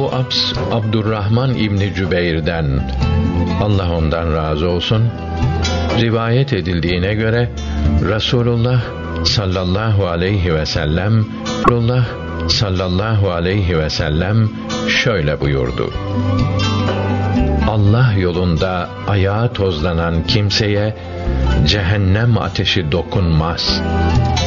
Ebu Abs Abdurrahman İbni Cübeyr'den, Allah ondan razı olsun, rivayet edildiğine göre Resulullah sallallahu aleyhi ve sellem şöyle buyurdu: Allah yolunda ayağı tozlanan kimseye cehennem ateşi dokunmaz.